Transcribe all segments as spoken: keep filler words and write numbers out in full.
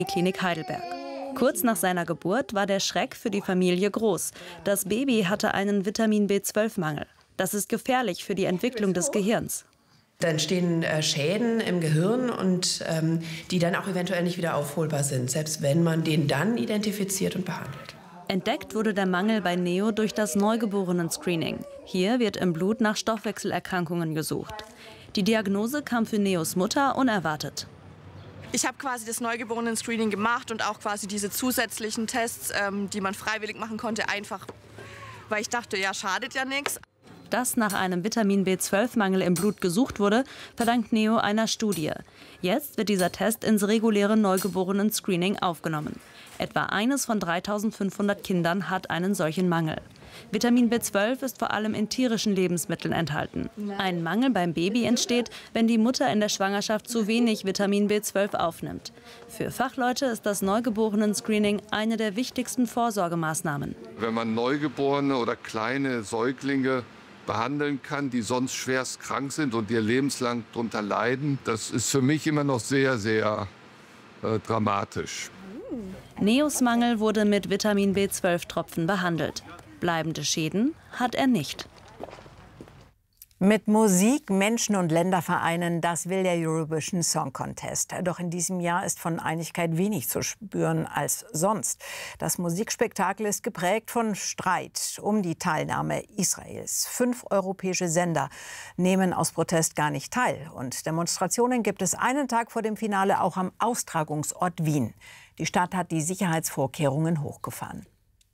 Klinik Heidelberg. Kurz nach seiner Geburt war der Schreck für die Familie groß. Das Baby hatte einen Vitamin B zwölf Mangel. Das ist gefährlich für die Entwicklung des Gehirns. Da entstehen äh, Schäden im Gehirn, und ähm, die dann auch eventuell nicht wieder aufholbar sind, selbst wenn man den dann identifiziert und behandelt. Entdeckt wurde der Mangel bei Neo durch das Neugeborenen-Screening. Hier wird im Blut nach Stoffwechselerkrankungen gesucht. Die Diagnose kam für Neos Mutter unerwartet. Ich habe quasi das Neugeborenen-Screening gemacht und auch quasi diese zusätzlichen Tests, ähm, die man freiwillig machen konnte, einfach weil ich dachte, ja, schadet ja nichts. Dass nach einem Vitamin B zwölf Mangel im Blut gesucht wurde, verdankt Neo einer Studie. Jetzt wird dieser Test ins reguläre Neugeborenen-Screening aufgenommen. Etwa eines von dreitausendfünfhundert Kindern hat einen solchen Mangel. Vitamin B zwölf ist vor allem in tierischen Lebensmitteln enthalten. Ein Mangel beim Baby entsteht, wenn die Mutter in der Schwangerschaft zu wenig Vitamin B zwölf aufnimmt. Für Fachleute ist das Neugeborenen-Screening eine der wichtigsten Vorsorgemaßnahmen. Wenn man Neugeborene oder kleine Säuglinge behandeln kann, die sonst schwerst krank sind und ihr lebenslang darunter leiden, das ist für mich immer noch sehr, sehr äh, dramatisch. Neos Mangel wurde mit Vitamin B zwölf Tropfen behandelt. Bleibende Schäden hat er nicht. Mit Musik Menschen und Länder vereinen, das will der Eurovision Song Contest. Doch in diesem Jahr ist von Einigkeit wenig zu spüren als sonst. Das Musikspektakel ist geprägt von Streit um die Teilnahme Israels. Fünf europäische Sender nehmen aus Protest gar nicht teil. Und Demonstrationen gibt es einen Tag vor dem Finale auch am Austragungsort Wien. Die Stadt hat die Sicherheitsvorkehrungen hochgefahren.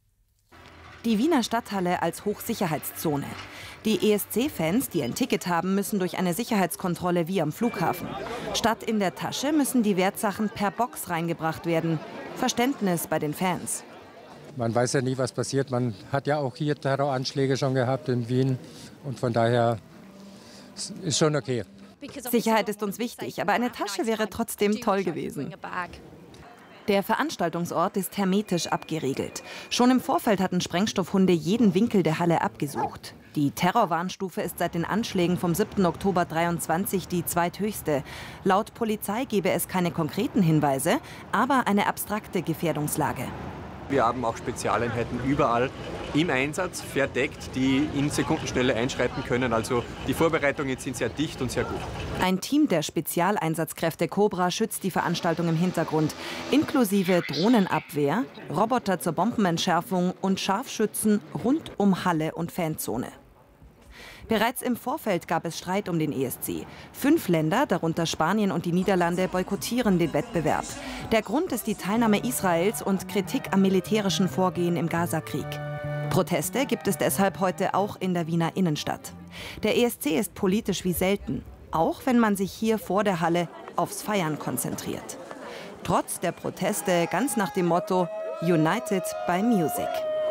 Die Wiener Stadthalle als Hochsicherheitszone. Die E S C-Fans, die ein Ticket haben, müssen durch eine Sicherheitskontrolle wie am Flughafen. Statt in der Tasche müssen die Wertsachen per Box reingebracht werden. Verständnis bei den Fans. Man weiß ja nie, was passiert. Man hat ja auch hier Terroranschläge schon gehabt in Wien. Und von daher ist schon okay. Sicherheit ist uns wichtig, aber eine Tasche wäre trotzdem toll gewesen. Der Veranstaltungsort ist hermetisch abgeriegelt. Schon im Vorfeld hatten Sprengstoffhunde jeden Winkel der Halle abgesucht. Die Terrorwarnstufe ist seit den Anschlägen vom siebten Oktober dreiundzwanzig die zweithöchste. Laut Polizei gebe es keine konkreten Hinweise, aber eine abstrakte Gefährdungslage. Wir haben auch Spezialeinheiten überall im Einsatz verdeckt, die in Sekundenschnelle einschreiten können. Also die Vorbereitungen sind sehr dicht und sehr gut. Ein Team der Spezialeinsatzkräfte Cobra schützt die Veranstaltung im Hintergrund, inklusive Drohnenabwehr, Roboter zur Bombenentschärfung und Scharfschützen rund um Halle und Fanzone. Bereits im Vorfeld gab es Streit um den E S C. Fünf Länder, darunter Spanien und die Niederlande, boykottieren den Wettbewerb. Der Grund ist die Teilnahme Israels und Kritik am militärischen Vorgehen im Gazakrieg. Proteste gibt es deshalb heute auch in der Wiener Innenstadt. Der E S C ist politisch wie selten, auch wenn man sich hier vor der Halle aufs Feiern konzentriert. Trotz der Proteste ganz nach dem Motto United by Music.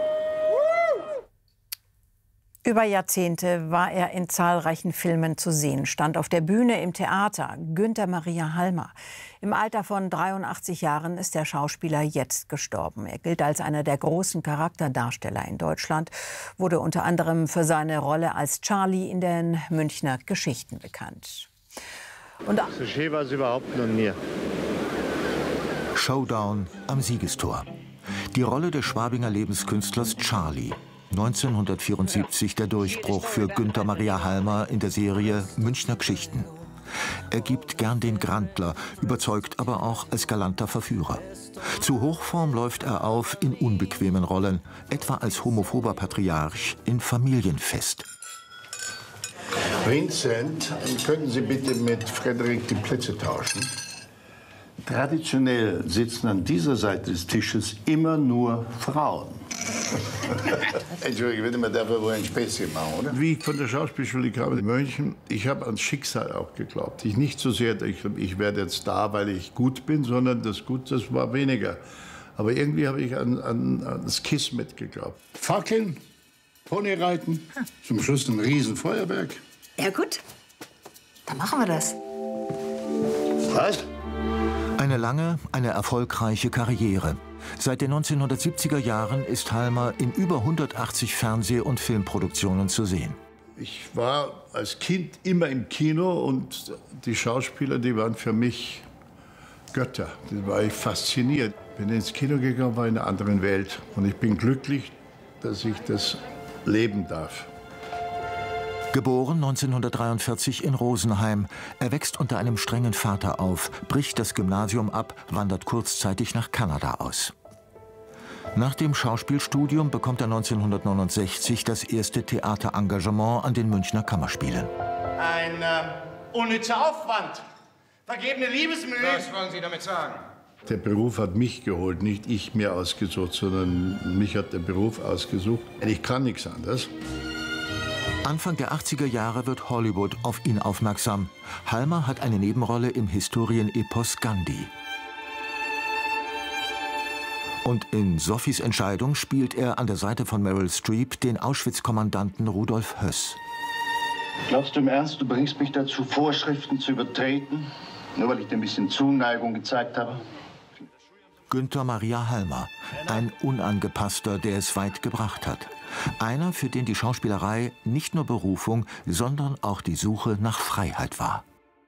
Über Jahrzehnte war er in zahlreichen Filmen zu sehen, stand auf der Bühne, im Theater. Günther Maria Halmer. Im Alter von dreiundachtzig Jahren ist der Schauspieler jetzt gestorben. Er gilt als einer der großen Charakterdarsteller in Deutschland, wurde unter anderem für seine Rolle als Charlie in den Münchner Geschichten bekannt. Und so schön war es überhaupt noch nie. Showdown am Siegestor. Die Rolle des Schwabinger Lebenskünstlers Charlie. neunzehnhundertvierundsiebzig der Durchbruch für Günther Maria Halmer in der Serie Münchner Geschichten. Er gibt gern den Grandler, überzeugt aber auch als galanter Verführer. Zu Hochform läuft er auf in unbequemen Rollen, etwa als homophober Patriarch in Familienfest. Vincent, könnten Sie bitte mit Frederik die Plätze tauschen? Traditionell sitzen an dieser Seite des Tisches immer nur Frauen. Entschuldigung, ich würde mir dafür wohl ein Späßchen machen, oder? Wie ich von der Schauspielschule kam in München, ich habe ans Schicksal auch geglaubt. Ich nicht so sehr, ich, ich werde jetzt da, weil ich gut bin, sondern das Gut, das war weniger. Aber irgendwie habe ich an, an, an das Kismet geglaubt. Fackeln, Ponyreiten, zum Schluss ein Riesenfeuerwerk. Ja gut, dann machen wir das. Was? Eine lange, eine erfolgreiche Karriere. Seit den neunzehnhundertsiebziger Jahren ist Halmer in über hundertachtzig Fernseh- und Filmproduktionen zu sehen. Ich war als Kind immer im Kino und die Schauspieler, die waren für mich Götter. Da war ich fasziniert. Bin ins Kino gegangen, war in einer anderen Welt. Und ich bin glücklich, dass ich das leben darf. Geboren neunzehnhundertdreiundvierzig in Rosenheim. Er wächst unter einem strengen Vater auf, bricht das Gymnasium ab, wandert kurzzeitig nach Kanada aus. Nach dem Schauspielstudium bekommt er neunzehnhundertneunundsechzig das erste Theaterengagement an den Münchner Kammerspielen. Ein äh, unnützer Aufwand, vergebene Liebesmühe. Was wollen Sie damit sagen? Der Beruf hat mich geholt, nicht ich mir ausgesucht, sondern mich hat der Beruf ausgesucht. Ich kann nichts anderes. Anfang der achtziger Jahre wird Hollywood auf ihn aufmerksam. Halmer hat eine Nebenrolle im Historienepos Gandhi. Und in Sophies Entscheidung spielt er an der Seite von Meryl Streep den Auschwitz-Kommandanten Rudolf Höss. Glaubst du im Ernst, du bringst mich dazu, Vorschriften zu übertreten? Nur weil ich dir ein bisschen Zuneigung gezeigt habe? Günther Maria Halmer, ein Unangepasster, der es weit gebracht hat. Einer, für den die Schauspielerei nicht nur Berufung, sondern auch die Suche nach Freiheit war.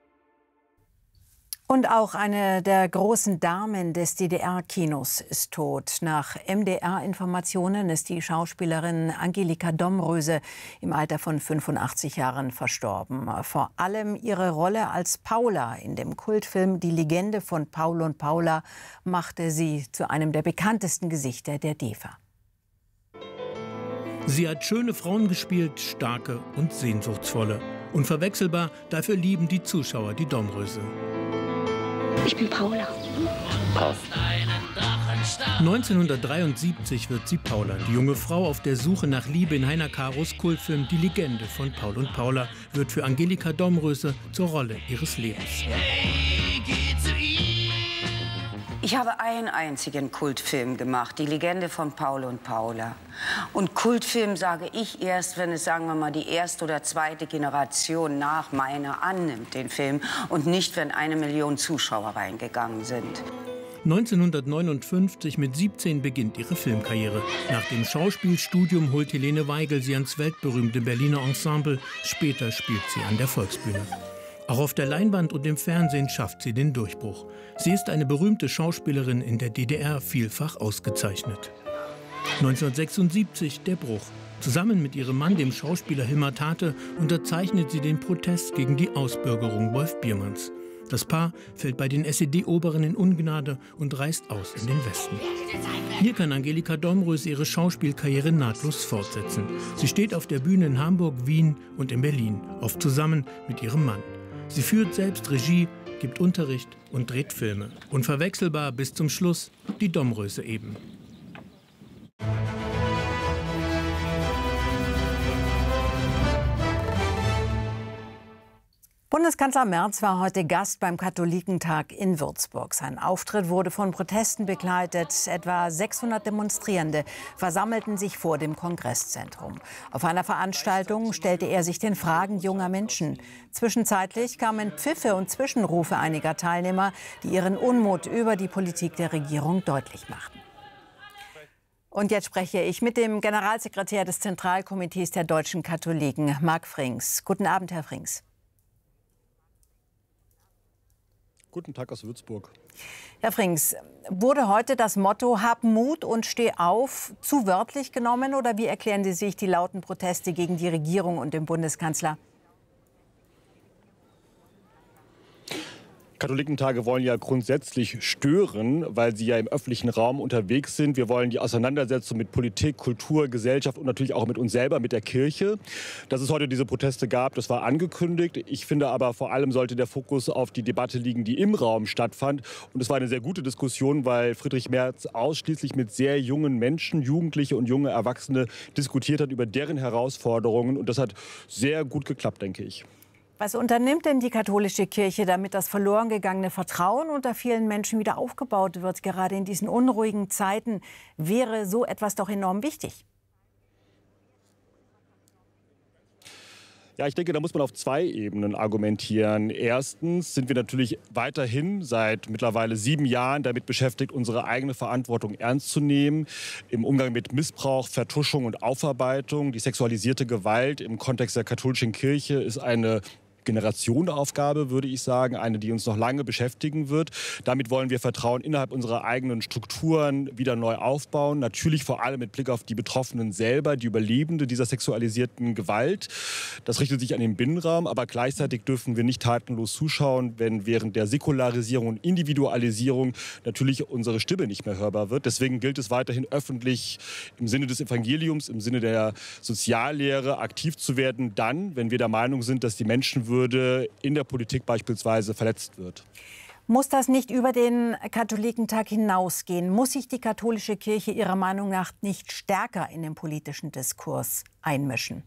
Und auch eine der großen Damen des D D R-Kinos ist tot. Nach M D R-Informationen ist die Schauspielerin Angelika Domröse im Alter von fünfundachtzig Jahren verstorben. Vor allem ihre Rolle als Paula in dem Kultfilm Die Legende von Paul und Paula machte sie zu einem der bekanntesten Gesichter der D E F A. Sie hat schöne Frauen gespielt, starke und sehnsuchtsvolle. Unverwechselbar, dafür lieben die Zuschauer die Domröse. Ich bin Paula. Paul. neunzehnhundertdreiundsiebzig wird sie Paula, die junge Frau auf der Suche nach Liebe in Heiner Karos Kultfilm Die Legende von Paul und Paula wird für Angelika Domröse zur Rolle ihres Lebens. Ich habe einen einzigen Kultfilm gemacht, Die Legende von Paul und Paula. Und Kultfilm sage ich erst, wenn es, sagen wir mal, die erste oder zweite Generation nach meiner annimmt, den Film, und nicht, wenn eine Million Zuschauer reingegangen sind. neunzehnhundertneunundfünfzig mit siebzehn beginnt ihre Filmkarriere. Nach dem Schauspielstudium holt Helene Weigel sie ans weltberühmte Berliner Ensemble. Später spielt sie an der Volksbühne. Auch auf der Leinwand und im Fernsehen schafft sie den Durchbruch. Sie ist eine berühmte Schauspielerin in der D D R, vielfach ausgezeichnet. neunzehnhundertsechsundsiebzig der Bruch. Zusammen mit ihrem Mann, dem Schauspieler Hilmar Tate, unterzeichnet sie den Protest gegen die Ausbürgerung Wolf Biermanns. Das Paar fällt bei den S E D-Oberen in Ungnade und reist aus in den Westen. Hier kann Angelika Domröse ihre Schauspielkarriere nahtlos fortsetzen. Sie steht auf der Bühne in Hamburg, Wien und in Berlin, oft zusammen mit ihrem Mann. Sie führt selbst Regie, gibt Unterricht und dreht Filme. Unverwechselbar bis zum Schluss die Domröse eben. Bundeskanzler Merz war heute Gast beim Katholikentag in Würzburg. Sein Auftritt wurde von Protesten begleitet. Etwa sechshundert Demonstrierende versammelten sich vor dem Kongresszentrum. Auf einer Veranstaltung stellte er sich den Fragen junger Menschen. Zwischenzeitlich kamen Pfiffe und Zwischenrufe einiger Teilnehmer, die ihren Unmut über die Politik der Regierung deutlich machten. Und jetzt spreche ich mit dem Generalsekretär des Zentralkomitees der deutschen Katholiken, Marc Frings. Guten Abend, Herr Frings. Guten Tag aus Würzburg. Herr Frings, wurde heute das Motto "Hab Mut und steh auf" zu wörtlich genommen, oder wie erklären Sie sich die lauten Proteste gegen die Regierung und den Bundeskanzler? Katholikentage wollen ja grundsätzlich stören, weil sie ja im öffentlichen Raum unterwegs sind. Wir wollen die Auseinandersetzung mit Politik, Kultur, Gesellschaft und natürlich auch mit uns selber, mit der Kirche. Dass es heute diese Proteste gab, das war angekündigt. Ich finde aber, vor allem sollte der Fokus auf die Debatte liegen, die im Raum stattfand. Und es war eine sehr gute Diskussion, weil Friedrich Merz ausschließlich mit sehr jungen Menschen, Jugendliche und junge Erwachsene diskutiert hat über deren Herausforderungen. Und das hat sehr gut geklappt, denke ich. Was unternimmt denn die katholische Kirche, damit das verloren gegangene Vertrauen unter vielen Menschen wieder aufgebaut wird? Gerade in diesen unruhigen Zeiten wäre so etwas doch enorm wichtig. Ja, ich denke, da muss man auf zwei Ebenen argumentieren. Erstens sind wir natürlich weiterhin seit mittlerweile sieben Jahren damit beschäftigt, unsere eigene Verantwortung ernst zu nehmen im Umgang mit Missbrauch, Vertuschung und Aufarbeitung. Die sexualisierte Gewalt im Kontext der katholischen Kirche ist eine Generationenaufgabe, würde ich sagen, eine, die uns noch lange beschäftigen wird. Damit wollen wir Vertrauen innerhalb unserer eigenen Strukturen wieder neu aufbauen. Natürlich vor allem mit Blick auf die Betroffenen selber, die Überlebende dieser sexualisierten Gewalt. Das richtet sich an den Binnenraum, aber gleichzeitig dürfen wir nicht tatenlos zuschauen, wenn während der Säkularisierung und Individualisierung natürlich unsere Stimme nicht mehr hörbar wird. Deswegen gilt es weiterhin öffentlich im Sinne des Evangeliums, im Sinne der Soziallehre aktiv zu werden, dann, wenn wir der Meinung sind, dass die Menschenwürde in der Politik beispielsweise verletzt wird. Muss das nicht über den Katholikentag hinausgehen? Muss sich die katholische Kirche Ihrer Meinung nach nicht stärker in den politischen Diskurs einmischen?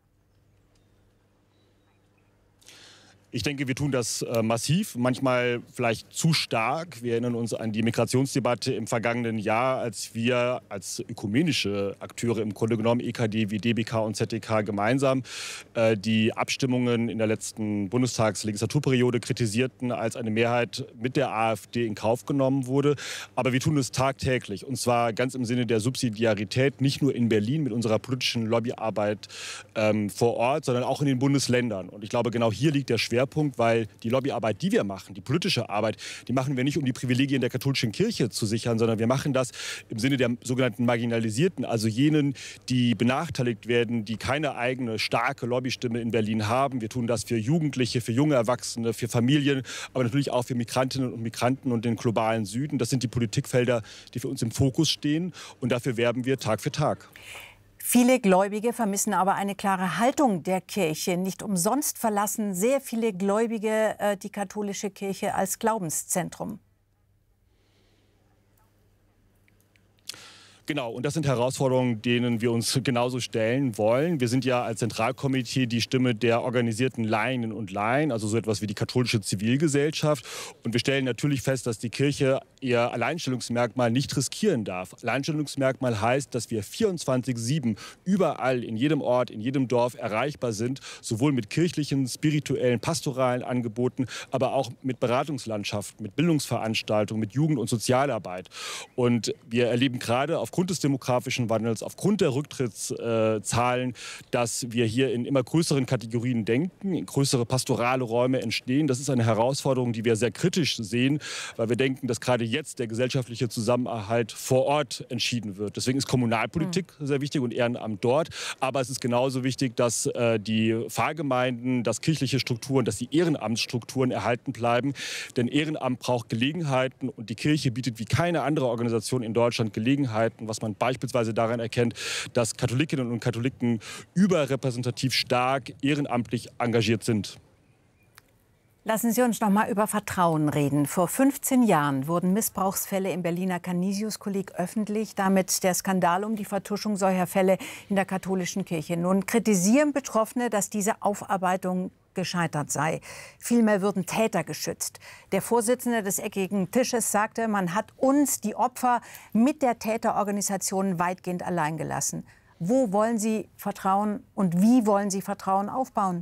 Ich denke, wir tun das äh, massiv, manchmal vielleicht zu stark. Wir erinnern uns an die Migrationsdebatte im vergangenen Jahr, als wir als ökumenische Akteure im Grunde genommen, E K D wie D B K und Z D K gemeinsam, äh, die Abstimmungen in der letzten Bundestagslegislaturperiode kritisierten, als eine Mehrheit mit der AfD in Kauf genommen wurde. Aber wir tun es tagtäglich, und zwar ganz im Sinne der Subsidiarität, nicht nur in Berlin mit unserer politischen Lobbyarbeit ähm, vor Ort, sondern auch in den Bundesländern. Und ich glaube, genau hier liegt der Schwerpunkt. Schwerpunkt, weil die Lobbyarbeit, die wir machen, die politische Arbeit, die machen wir nicht, um die Privilegien der katholischen Kirche zu sichern, sondern wir machen das im Sinne der sogenannten Marginalisierten, also jenen, die benachteiligt werden, die keine eigene starke Lobbystimme in Berlin haben. Wir tun das für Jugendliche, für junge Erwachsene, für Familien, aber natürlich auch für Migrantinnen und Migranten und den globalen Süden. Das sind die Politikfelder, die für uns im Fokus stehen, und dafür werben wir Tag für Tag. Viele Gläubige vermissen aber eine klare Haltung der Kirche. Nicht umsonst verlassen sehr viele Gläubige äh, die katholische Kirche als Glaubenszentrum. Genau, und das sind Herausforderungen, denen wir uns genauso stellen wollen. Wir sind ja als Zentralkomitee die Stimme der organisierten Laien und Laien, also so etwas wie die katholische Zivilgesellschaft. Und wir stellen natürlich fest, dass die Kirche ihr Alleinstellungsmerkmal nicht riskieren darf. Alleinstellungsmerkmal heißt, dass wir vierundzwanzig sieben überall, in jedem Ort, in jedem Dorf erreichbar sind, sowohl mit kirchlichen, spirituellen, pastoralen Angeboten, aber auch mit Beratungslandschaften, mit Bildungsveranstaltungen, mit Jugend- und Sozialarbeit. Und wir erleben gerade auf Aufgrund des demografischen Wandels, aufgrund der Rücktrittszahlen, dass wir hier in immer größeren Kategorien denken, größere pastorale Räume entstehen. Das ist eine Herausforderung, die wir sehr kritisch sehen, weil wir denken, dass gerade jetzt der gesellschaftliche Zusammenhalt vor Ort entschieden wird. Deswegen ist Kommunalpolitik mhm. sehr wichtig und Ehrenamt dort. Aber es ist genauso wichtig, dass äh, die Pfarrgemeinden, dass kirchliche Strukturen, dass die Ehrenamtsstrukturen erhalten bleiben. Denn Ehrenamt braucht Gelegenheiten, und die Kirche bietet wie keine andere Organisation in Deutschland Gelegenheiten, was man beispielsweise daran erkennt, dass Katholikinnen und Katholiken überrepräsentativ stark ehrenamtlich engagiert sind. Lassen Sie uns noch mal über Vertrauen reden. Vor fünfzehn Jahren wurden Missbrauchsfälle im Berliner Canisius-Kolleg öffentlich, damit der Skandal um die Vertuschung solcher Fälle in der katholischen Kirche. Nun kritisieren Betroffene, dass diese Aufarbeitung gescheitert sei. Vielmehr würden Täter geschützt. Der Vorsitzende des eckigen Tisches sagte, man hat uns, die Opfer, mit der Täterorganisation weitgehend allein gelassen. Wo wollen Sie Vertrauen und wie wollen Sie Vertrauen aufbauen?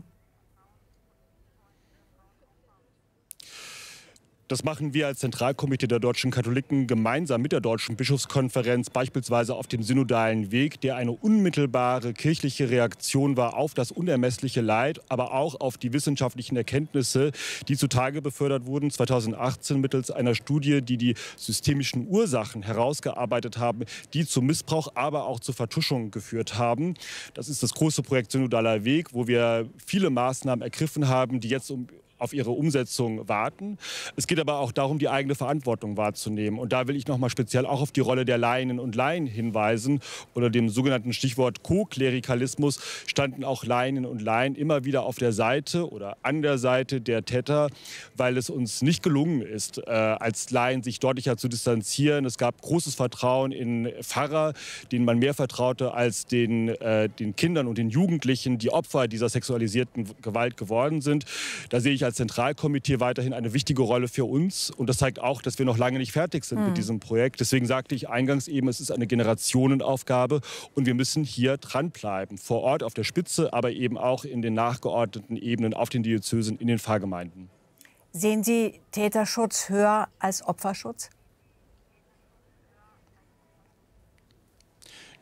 Das machen wir als Zentralkomitee der deutschen Katholiken gemeinsam mit der Deutschen Bischofskonferenz, beispielsweise auf dem synodalen Weg, der eine unmittelbare kirchliche Reaktion war auf das unermessliche Leid, aber auch auf die wissenschaftlichen Erkenntnisse, die zutage befördert wurden zweitausendachtzehn mittels einer Studie, die die systemischen Ursachen herausgearbeitet haben, die zu Missbrauch, aber auch zu Vertuschung geführt haben. Das ist das große Projekt Synodaler Weg, wo wir viele Maßnahmen ergriffen haben, die jetzt um auf ihre Umsetzung warten. Es geht aber auch darum, die eigene Verantwortung wahrzunehmen. Und da will ich noch mal speziell auch auf die Rolle der Laien und Laien hinweisen. Unter dem sogenannten Stichwort Co-Klerikalismus standen auch Laien und Laien immer wieder auf der Seite oder an der Seite der Täter, weil es uns nicht gelungen ist, äh, als Laien sich deutlicher zu distanzieren. Es gab großes Vertrauen in Pfarrer, denen man mehr vertraute als den, äh, den Kindern und den Jugendlichen, die Opfer dieser sexualisierten Gewalt geworden sind. Da sehe ich als Zentralkomitee weiterhin eine wichtige Rolle für uns. Und das zeigt auch, dass wir noch lange nicht fertig sind mhm. mit diesem Projekt. Deswegen sagte ich eingangs eben, es ist eine Generationenaufgabe und wir müssen hier dranbleiben. Vor Ort auf der Spitze, aber eben auch in den nachgeordneten Ebenen, auf den Diözesen, in den Pfarrgemeinden. Sehen Sie Täterschutz höher als Opferschutz?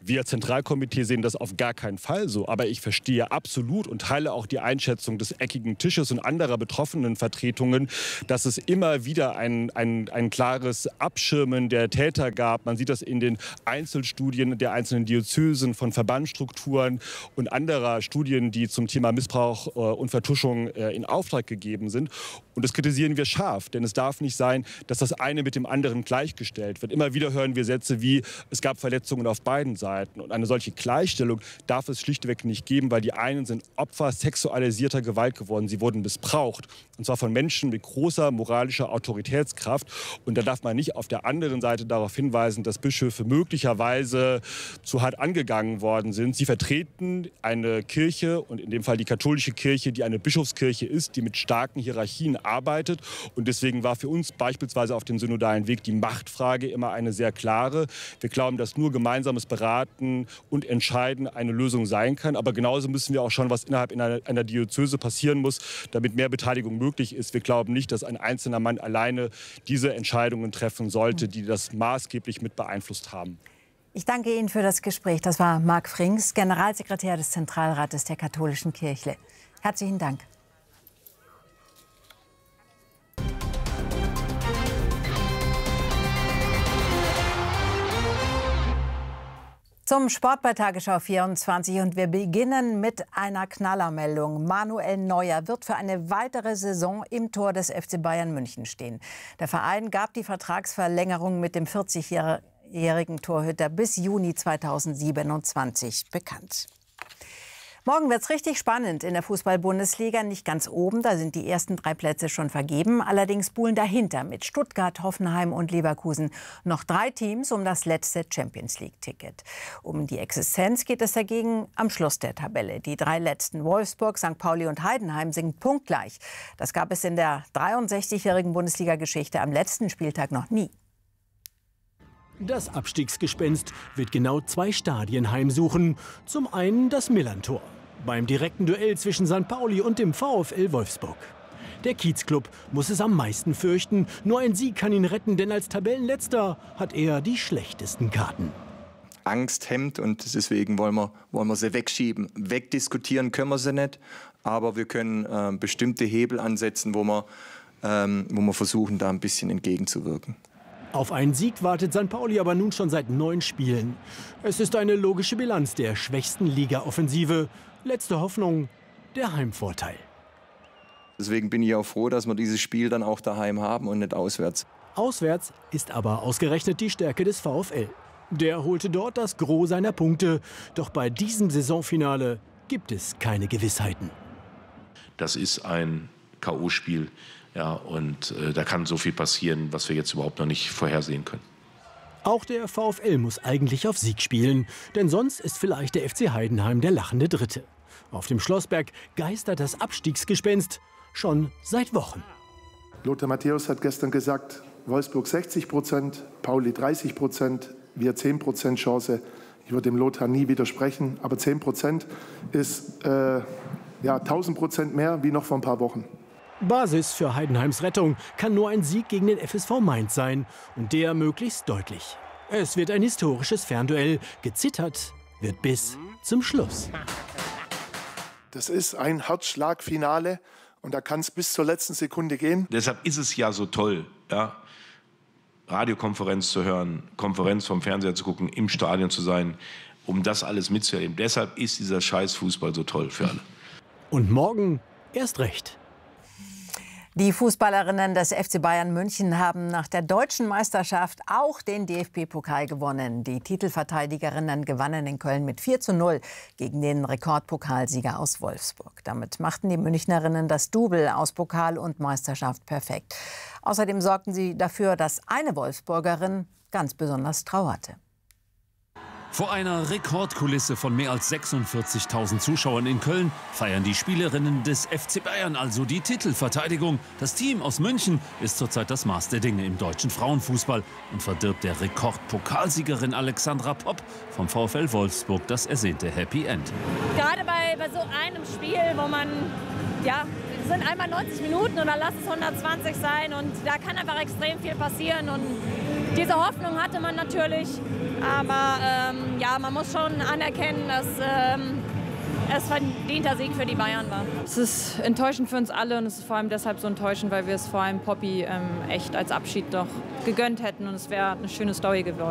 Wir Zentralkomitee sehen das auf gar keinen Fall so. Aber ich verstehe absolut und teile auch die Einschätzung des eckigen Tisches und anderer betroffenen Vertretungen, dass es immer wieder ein, ein, ein klares Abschirmen der Täter gab. Man sieht das in den Einzelstudien der einzelnen Diözesen von Verbandsstrukturen und anderer Studien, die zum Thema Missbrauch und Vertuschung in Auftrag gegeben sind. Und das kritisieren wir scharf, denn es darf nicht sein, dass das eine mit dem anderen gleichgestellt wird. Immer wieder hören wir Sätze wie, es gab Verletzungen auf beiden Seiten. Und eine solche Gleichstellung darf es schlichtweg nicht geben, weil die einen sind Opfer sexualisierter Gewalt geworden. Sie wurden missbraucht. Und zwar von Menschen mit großer moralischer Autoritätskraft. Und da darf man nicht auf der anderen Seite darauf hinweisen, dass Bischöfe möglicherweise zu hart angegangen worden sind. Sie vertreten eine Kirche, und in dem Fall die katholische Kirche, die eine Bischofskirche ist, die mit starken Hierarchien arbeitet. Und deswegen war für uns beispielsweise auf dem synodalen Weg die Machtfrage immer eine sehr klare. Wir glauben, dass nur gemeinsames Beraten und Entscheiden eine Lösung sein kann. Aber genauso müssen wir auch schauen, was innerhalb einer, einer Diözese passieren muss, damit mehr Beteiligung möglich ist. Wir glauben nicht, dass ein einzelner Mann alleine diese Entscheidungen treffen sollte, die das maßgeblich mit beeinflusst haben. Ich danke Ihnen für das Gespräch. Das war Marc Frings, Generalsekretär des Zentralrates der Katholischen Kirche. Herzlichen Dank. Zum Sport bei Tagesschau vierundzwanzig und wir beginnen mit einer Knallermeldung. Manuel Neuer wird für eine weitere Saison im Tor des F C Bayern München stehen. Der Verein gab die Vertragsverlängerung mit dem vierzigjährigen Torhüter bis Juni zweitausendsiebenundzwanzig bekannt. Morgen wird es richtig spannend in der Fußball-Bundesliga. Nicht ganz oben, da sind die ersten drei Plätze schon vergeben. Allerdings buhlen dahinter mit Stuttgart, Hoffenheim und Leverkusen noch drei Teams um das letzte Champions-League-Ticket. Um die Existenz geht es dagegen am Schluss der Tabelle. Die drei letzten, Wolfsburg, Sankt Pauli und Heidenheim, sind punktgleich. Das gab es in der dreiundsechzigjährigen Bundesliga-Geschichte am letzten Spieltag noch nie. Das Abstiegsgespenst wird genau zwei Stadien heimsuchen. Zum einen das Millerntor beim direkten Duell zwischen Sankt Pauli und dem VfL Wolfsburg. Der Kiezclub muss es am meisten fürchten. Nur ein Sieg kann ihn retten, denn als Tabellenletzter hat er die schlechtesten Karten. Angst hemmt und deswegen wollen wir, wollen wir sie wegschieben. Wegdiskutieren können wir sie nicht, aber wir können äh, bestimmte Hebel ansetzen, wo wir, ähm, wo wir versuchen, da ein bisschen entgegenzuwirken. Auf einen Sieg wartet Sankt Pauli aber nun schon seit neun Spielen. Es ist eine logische Bilanz der schwächsten Liga-Offensive. Letzte Hoffnung, der Heimvorteil. Deswegen bin ich auch froh, dass wir dieses Spiel dann auch daheim haben und nicht auswärts. Auswärts ist aber ausgerechnet die Stärke des VfL. Der holte dort das Gros seiner Punkte. Doch bei diesem Saisonfinale gibt es keine Gewissheiten. Das ist ein K O-Spiel. Ja, und äh, da kann so viel passieren, was wir jetzt überhaupt noch nicht vorhersehen können. Auch der VfL muss eigentlich auf Sieg spielen, denn sonst ist vielleicht der F C Heidenheim der lachende Dritte. Auf dem Schlossberg geistert das Abstiegsgespenst schon seit Wochen. Lothar Matthäus hat gestern gesagt, Wolfsburg sechzig Prozent, Pauli dreißig Prozent, wir zehn Prozent Chance. Ich würde dem Lothar nie widersprechen, aber zehn Prozent ist äh, ja, tausend Prozent mehr wie noch vor ein paar Wochen. Basis für Heidenheims Rettung kann nur ein Sieg gegen den F S V Mainz sein. Und der möglichst deutlich. Es wird ein historisches Fernduell. Gezittert wird bis zum Schluss. Das ist ein Herzschlagfinale und da kann es bis zur letzten Sekunde gehen. Deshalb ist es ja so toll, ja, Radiokonferenz zu hören, Konferenz vom Fernseher zu gucken, im Stadion zu sein, um das alles mitzuerleben. Deshalb ist dieser Scheiß-Fußball so toll für alle. Und morgen erst recht. Die Fußballerinnen des F C Bayern München haben nach der deutschen Meisterschaft auch den D F B-Pokal gewonnen. Die Titelverteidigerinnen gewannen in Köln mit vier zu null gegen den Rekordpokalsieger aus Wolfsburg. Damit machten die Münchnerinnen das Double aus Pokal und Meisterschaft perfekt. Außerdem sorgten sie dafür, dass eine Wolfsburgerin ganz besonders trauerte. Vor einer Rekordkulisse von mehr als sechsundvierzigtausend Zuschauern in Köln feiern die Spielerinnen des F C Bayern also die Titelverteidigung. Das Team aus München ist zurzeit das Maß der Dinge im deutschen Frauenfußball und verdirbt der Rekordpokalsiegerin Alexandra Popp vom VfL Wolfsburg das ersehnte Happy End. Gerade bei, bei so einem Spiel, wo man, ja, es sind einmal neunzig Minuten oder lass es hundertzwanzig sein und da kann einfach extrem viel passieren und diese Hoffnung hatte man natürlich, aber ähm, ja, man muss schon anerkennen, dass ähm, es verdienter Sieg für die Bayern war. Es ist enttäuschend für uns alle und es ist vor allem deshalb so enttäuschend, weil wir es vor allem Poppy ähm, echt als Abschied doch gegönnt hätten und es wäre eine schöne Story geworden.